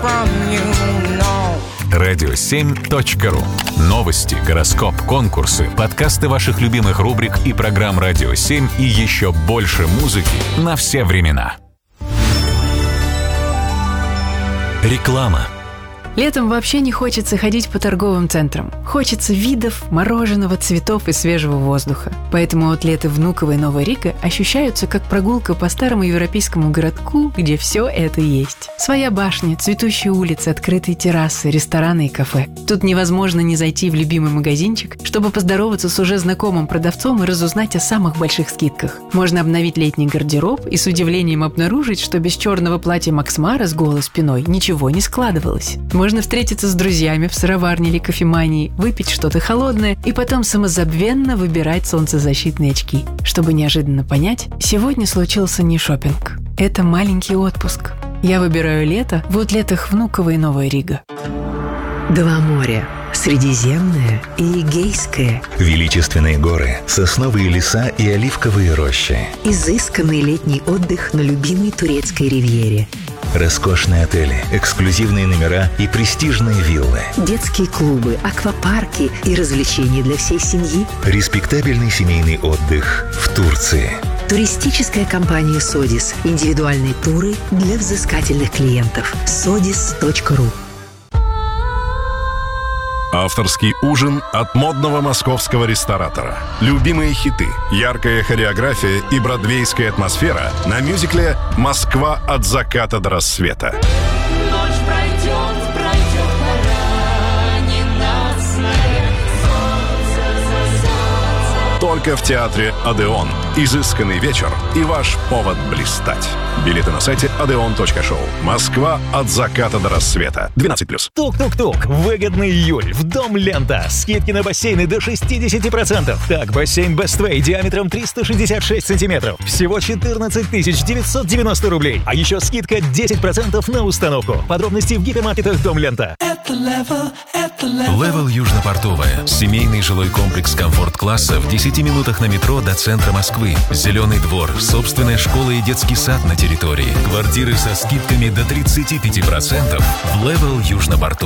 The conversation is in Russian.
Radio7.ru. Новости, гороскоп, конкурсы, подкасты ваших любимых рубрик и программ Радио 7 и еще больше музыки на все времена. Реклама. Летом вообще не хочется ходить по торговым центрам. Хочется видов, мороженого, цветов и свежего воздуха. Поэтому аутлеты Внуково и Новая Рига ощущаются как прогулка по старому европейскому городку, где все это есть. Своя башня, цветущие улицы, открытые террасы, рестораны и кафе. Тут невозможно не зайти в любимый магазинчик, чтобы поздороваться с уже знакомым продавцом и разузнать о самых больших скидках. Можно обновить летний гардероб и с удивлением обнаружить, что без черного платья Макс Мара с голой спиной ничего не складывалось. Можно встретиться с друзьями в сыроварне или кофемании, выпить что-то холодное и потом самозабвенно выбирать солнцезащитные очки. Чтобы неожиданно понять, сегодня случился не шопинг. Это маленький отпуск. Я выбираю лето в аутлетах Внуково и Новая Рига. Два моря. Средиземное и Эгейское. Величественные горы, сосновые леса и оливковые рощи. Изысканный летний отдых на любимой турецкой ривьере. Роскошные отели, эксклюзивные номера и престижные виллы. Детские клубы, аквапарки и развлечения для всей семьи. Респектабельный семейный отдых в Турции. Туристическая компания «Содис». Индивидуальные туры для взыскательных клиентов. sodis.ru. Авторский ужин от модного московского ресторатора. Любимые хиты, яркая хореография и бродвейская атмосфера на мюзикле «Москва от заката до рассвета». Ночь пройдет, пора ненастная, солнце зайдет. Только в театре «Одеон». Изысканный вечер и ваш повод блистать. Билеты на сайте odeon.show. Москва от заката до рассвета. 12+. Тук-тук-тук. Выгодный июль. В Дом Лента. Скидки на бассейны до 60%. Так, бассейн Best Way диаметром 366 сантиметров. Всего 14 990 рублей. А еще скидка 10% на установку. Подробности в гипермаркетах Дом Лента. Это Level. Левел Южно-Портовая. Семейный жилой комплекс комфорт-класса в 10 минутах на метро до центра Москвы. Зеленый двор, собственная школа и детский сад на территории. Квартиры со скидками до 35% в Левел Южно-Портовая.